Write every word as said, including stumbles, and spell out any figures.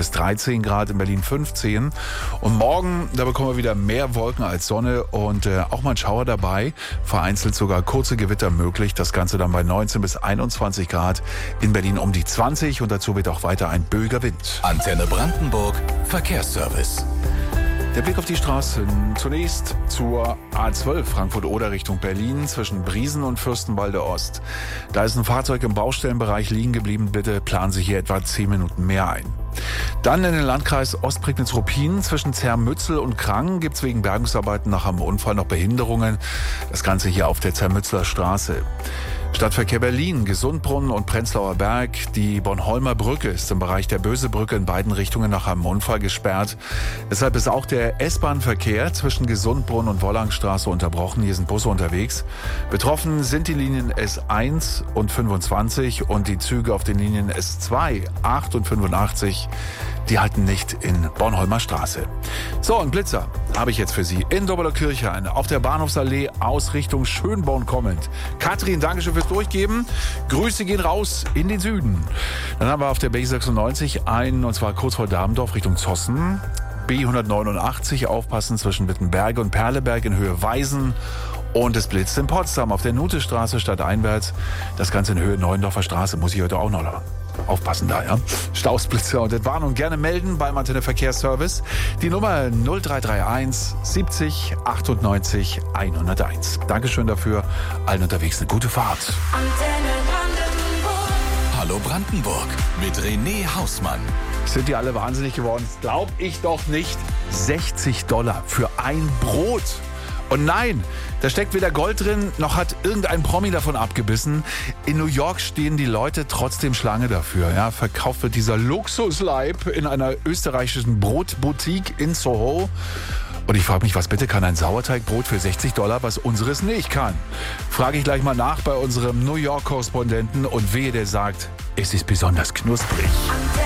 bis dreizehn Grad, in Berlin fünfzehn. Und morgen, da bekommen wir wieder mehr Wolken als Sonne und äh, auch mal ein Schauer dabei. Vereinzelt sogar kurze Gewitter möglich. Das Ganze dann bei neunzehn bis einundzwanzig Grad, in Berlin um die zwanzig und dazu wird auch weiter ein böiger Wind. Antenne Brandenburg Verkehrsservice. Der Blick auf die Straße zunächst zur A zwölf Frankfurt-Oder Richtung Berlin zwischen Briesen und Fürstenwalde Ost. Da ist ein Fahrzeug im Baustellenbereich liegen geblieben. Bitte planen Sie hier etwa zehn Minuten mehr ein. Dann in den Landkreis Ostprignitz-Ruppin zwischen Zermützel und Krang gibt es wegen Bergungsarbeiten nach einem Unfall noch Behinderungen. Das Ganze hier auf der Zermützeler Straße. Stadtverkehr Berlin, Gesundbrunnen und Prenzlauer Berg. Die Bornholmer Brücke ist im Bereich der Bösebrücke in beiden Richtungen nach einem Unfall gesperrt. Deshalb ist auch der S-Bahn-Verkehr zwischen Gesundbrunnen und Wollangstraße unterbrochen. Hier sind Busse unterwegs. Betroffen sind die Linien S eins und fünfundzwanzig und die Züge auf den Linien S zwei, acht und fünfundachtzig. Die halten nicht in Bornholmer Straße. So, ein Blitzer habe ich jetzt für Sie in Doppelkirchhain auf der Bahnhofsallee aus Richtung Schönborn kommend. Katrin, danke schön fürs Durchgeben. Grüße gehen raus in den Süden. Dann haben wir auf der B sechsundneunzig einen, und zwar kurz vor Damendorf Richtung Zossen. B hundertneunundachtzig, aufpassen zwischen Wittenberge und Perleberg in Höhe Weisen. Und es blitzt in Potsdam auf der Nutestraße stadteinwärts. Das Ganze in Höhe Neuendorfer Straße, muss ich heute auch noch aufpassen da, ja. Stausblitzer und Entwarnung gerne melden beim Antenne Verkehrsservice. Die Nummer null drei drei eins siebzig achtundneunzig hunderteins. Dankeschön dafür. Allen unterwegs eine gute Fahrt. Antenne Brandenburg. Hallo Brandenburg mit René Hausmann. Sind die alle wahnsinnig geworden? Glaub ich doch nicht. sechzig Dollar für ein Brot. Und nein, da steckt weder Gold drin, noch hat irgendein Promi davon abgebissen. In New York stehen die Leute trotzdem Schlange dafür. Ja, verkauft wird dieser Luxusleib in einer österreichischen Brotboutique in Soho. Und ich frage mich, was bitte kann ein Sauerteigbrot für sechzig Dollar, was unseres nicht kann? Frage ich gleich mal nach bei unserem New York-Korrespondenten und wehe, der sagt, es ist besonders knusprig.